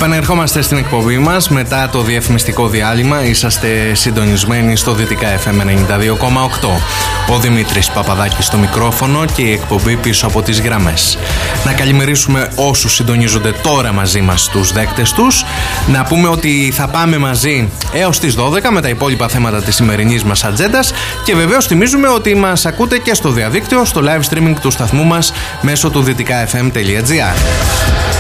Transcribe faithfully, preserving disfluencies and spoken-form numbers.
Επανερχόμαστε στην εκπομπή μας μετά το διαφημιστικό διάλειμμα. Είσαστε συντονισμένοι στο Δυτικά εφ εμ ενενήντα δύο κόμμα οκτώ. Ο Δημήτρης Παπαδάκης στο μικρόφωνο και η εκπομπή πίσω από τις γραμμές. Να καλημερίσουμε όσους συντονίζονται τώρα μαζί μας, τους δέκτες τους. Να πούμε ότι θα πάμε μαζί έως τις δώδεκα με τα υπόλοιπα θέματα της σημερινής μας ατζέντας. Και βεβαίως θυμίζουμε ότι μας ακούτε και στο διαδίκτυο, στο live streaming του σταθμού μας μέσω του δυτικά εφ εμ τελεία τζι άρ.